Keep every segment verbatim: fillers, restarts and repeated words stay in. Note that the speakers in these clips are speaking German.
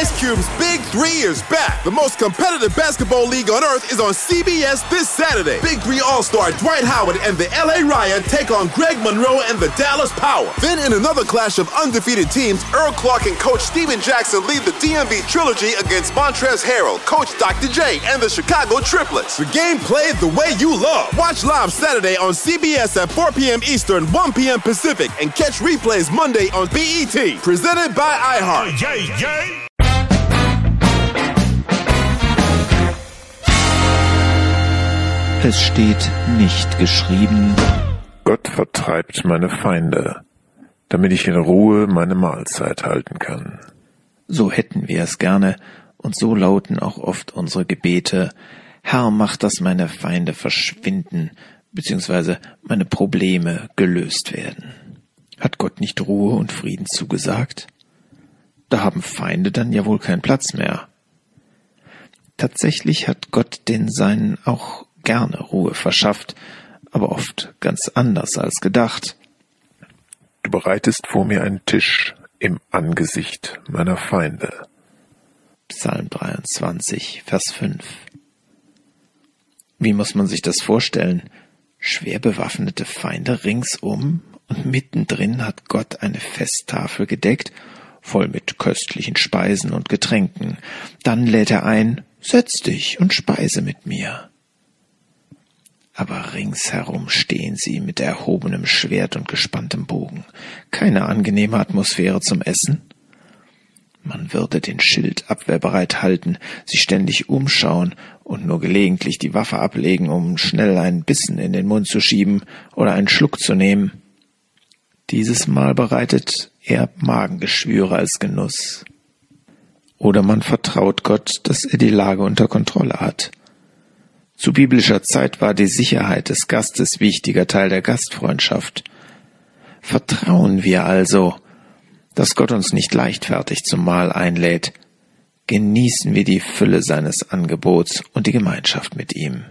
Ice Cube's Big Three is back. The most competitive basketball league on earth is on C B S this Saturday. Big Three All-Star Dwight Howard and the L A Riot take on Greg Monroe and the Dallas Power. Then in another clash of undefeated teams, Earl Clark and Coach Steven Jackson lead the D M V Trilogy against Montrezl Harrell, Coach Doctor J, and the Chicago Triplets. The game played the way you love. Watch live Saturday on C B S at four p.m. Eastern, one p.m. Pacific, and catch replays Monday on B E T. Presented by iHeart. Yeah, yeah. Es steht nicht geschrieben: Gott vertreibt meine Feinde, damit ich in Ruhe meine Mahlzeit halten kann. So hätten wir es gerne, und so lauten auch oft unsere Gebete: Herr, mach, dass meine Feinde verschwinden, beziehungsweise meine Probleme gelöst werden. Hat Gott nicht Ruhe und Frieden zugesagt? Da haben Feinde dann ja wohl keinen Platz mehr. Tatsächlich hat Gott den Seinen auch gerne Ruhe verschafft, aber oft ganz anders als gedacht. Du bereitest vor mir einen Tisch im Angesicht meiner Feinde. Psalm dreiundzwanzig, Vers fünf. Wie muss man sich das vorstellen? Schwer bewaffnete Feinde ringsum, und mittendrin hat Gott eine Festtafel gedeckt, voll mit köstlichen Speisen und Getränken. Dann lädt er ein: Setz dich und speise mit mir. Aber ringsherum stehen sie mit erhobenem Schwert und gespanntem Bogen. Keine angenehme Atmosphäre zum Essen. Man würde den Schild abwehrbereit halten, sich ständig umschauen und nur gelegentlich die Waffe ablegen, um schnell einen Bissen in den Mund zu schieben oder einen Schluck zu nehmen. Dieses Mal bereitet er Magengeschwüre als Genuss. Oder man vertraut Gott, dass er die Lage unter Kontrolle hat. Zu biblischer Zeit war die Sicherheit des Gastes wichtiger Teil der Gastfreundschaft. Vertrauen wir also, dass Gott uns nicht leichtfertig zum Mahl einlädt. Genießen wir die Fülle seines Angebots und die Gemeinschaft mit ihm.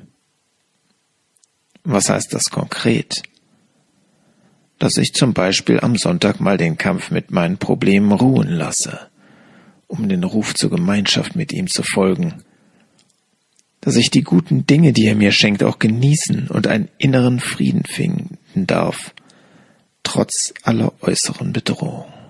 Was heißt das konkret? Dass ich zum Beispiel am Sonntag mal den Kampf mit meinen Problemen ruhen lasse, um den Ruf zur Gemeinschaft mit ihm zu folgen. Dass ich die guten Dinge, die er mir schenkt, auch genießen und einen inneren Frieden finden darf, trotz aller äußeren Bedrohung.